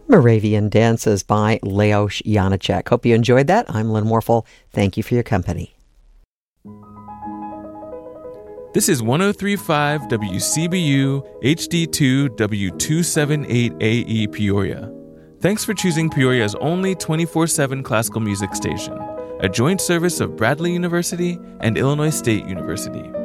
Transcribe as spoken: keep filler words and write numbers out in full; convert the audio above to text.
Moravian Dances by Leos Janáček. Hope you enjoyed that. I'm Lynn Warfel. Thank you for your company. This is one oh three point five W C B U H D two W two seventy-eight A E Peoria. Thanks for choosing Peoria's only twenty-four seven classical music station, a joint service of Bradley University and Illinois State University.